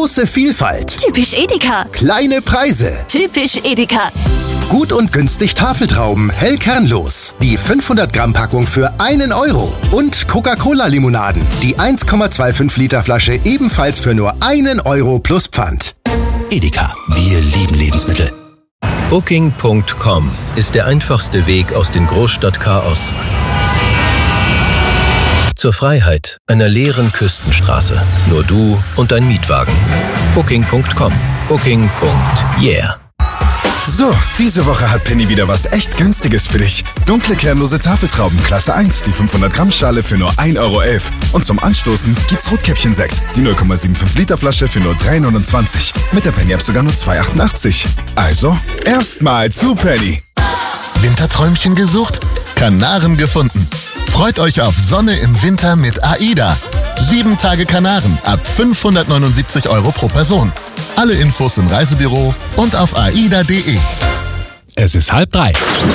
Große Vielfalt. Typisch Edeka. Kleine Preise. Typisch Edeka. Gut und günstig Tafeltrauben, hell kernlos. Die 500 Gramm Packung für 1 Euro. Und Coca-Cola-Limonaden. Die 1,25 Liter Flasche ebenfalls für nur 1 Euro plus Pfand. Edeka, wir lieben Lebensmittel. Booking.com ist der einfachste Weg aus dem Großstadtchaos zur Freiheit einer leeren Küstenstraße. Nur du und dein Mietwagen. Booking.com. Booking.yeah. So, diese Woche hat Penny wieder was echt Günstiges für dich. Dunkle kernlose Tafeltrauben Klasse 1, die 500 Gramm Schale für nur 1,11 Euro. Und zum Anstoßen gibt's Rotkäppchensekt, die 0,75 Liter Flasche für nur 3,29 €. Mit der Penny-App sogar nur 2,88 €. Also, erstmal zu Penny. Winterträumchen gesucht? Kanaren gefunden. Freut euch auf Sonne im Winter mit AIDA. 7 Tage Kanaren ab 579 € pro Person. Alle Infos im Reisebüro und auf aida.de. Es ist 2:30.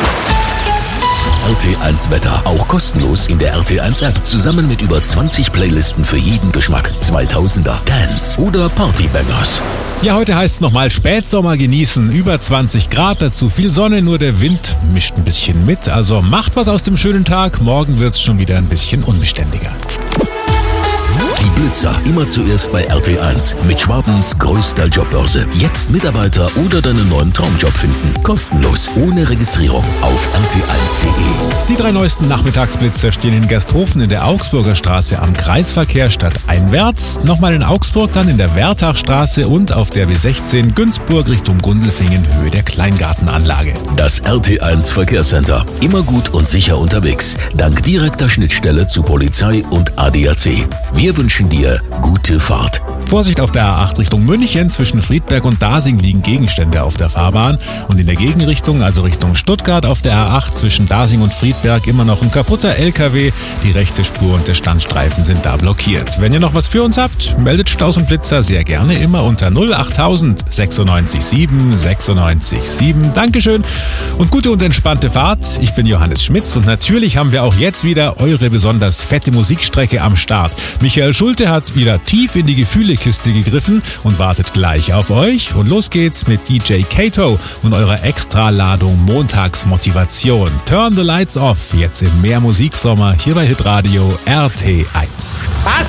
RT1 Wetter, auch kostenlos in der RT1 App, zusammen mit über 20 Playlisten für jeden Geschmack. 2000er, Dance oder Partybangers. Ja, heute heißt es nochmal Spätsommer genießen, über 20 Grad, dazu viel Sonne, nur der Wind mischt ein bisschen mit. Also macht was aus dem schönen Tag, morgen wird's schon wieder ein bisschen unbeständiger. Die Blitzer, immer zuerst bei RT1 mit Schwabens größter Jobbörse. Jetzt Mitarbeiter oder deinen neuen Traumjob finden. Kostenlos, ohne Registrierung auf rt1.de. Die 3 neuesten Nachmittagsblitzer stehen in Gersthofen in der Augsburger Straße am Kreisverkehr stadteinwärts. Nochmal in Augsburg, dann in der Wertachstraße und auf der W16 Günzburg Richtung Gundelfingen, Höhe der Kleingartenanlage. Das RT1 Verkehrscenter. Immer gut und sicher unterwegs. Dank direkter Schnittstelle zu Polizei und ADAC. Wir wünschen dir gute Fahrt. Vorsicht auf der A8 Richtung München, zwischen Friedberg und Dasing liegen Gegenstände auf der Fahrbahn. Und in der Gegenrichtung, also Richtung Stuttgart, auf der A8 zwischen Dasing und Friedberg immer noch ein kaputter LKW. Die rechte Spur und der Standstreifen sind da blockiert. Wenn ihr noch was für uns habt, meldet Staus und Blitzer sehr gerne immer unter 08000 96 7 96 7. Dankeschön und gute und entspannte Fahrt. Ich bin Johannes Schmitz und natürlich haben wir auch jetzt wieder eure besonders fette Musikstrecke am Start. Michael Schulte hat wieder tief in die Gefühlekiste gegriffen und wartet gleich auf euch. Und los geht's mit DJ Kato und eurer Extraladung Montagsmotivation. Turn the Lights Off, jetzt im Mehr Musiksommer hier bei Hitradio RT1. Was?